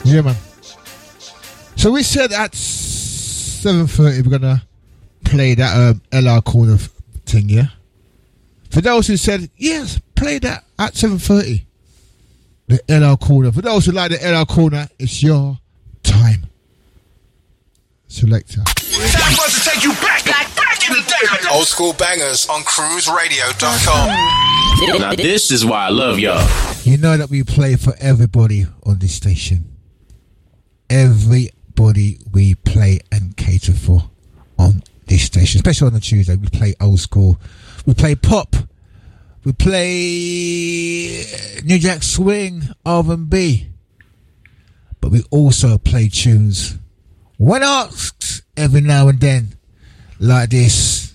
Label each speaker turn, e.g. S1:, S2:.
S1: Yeah, man. So we said at 7:30 we're gonna play that LR Corner thing, yeah? For those who said, yes, play that at 7:30. The LR Corner. For those who like the LR Corner, it's your time. Selector.
S2: Time for us to take you back in the day.
S3: Old school bangers on cruiseradio.com.
S4: Now this is why I love y'all.
S1: You know that we play for everybody on this station. Everybody we play and cater for on this station. Especially on a Tuesday. We play old school. We play pop. We play New Jack Swing, R&B. But we also play tunes when asked every now and then, like this.